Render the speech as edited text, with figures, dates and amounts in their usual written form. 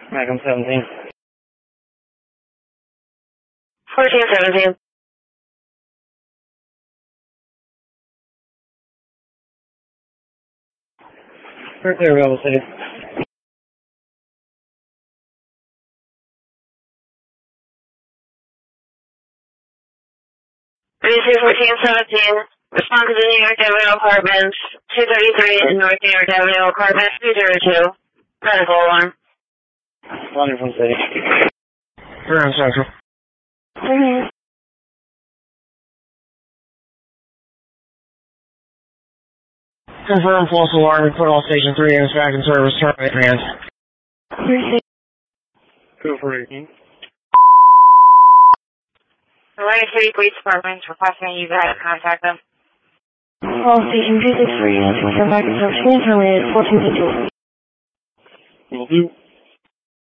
Magnum 17. 1417. We're clear, Rebel City. BBC 1417. Respond to the New York Avenue Apartments, 233 in North New York Avenue Apartments 202. Medical alarm. Wonderful City. We're on Central. Confirm false alarm and put all Station 3 units back in service. Terminate command. 248. Atlantic City Police Department requesting you guys contact them. All Station 263 units will come back in service. Terminated 1452. Will do.